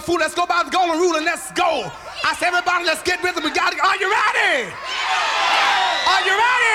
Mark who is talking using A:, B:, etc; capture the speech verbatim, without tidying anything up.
A: Fool, let's go by the golden rule and let's go. I said, everybody, let's get with it. We got to. Are you ready? Are you ready?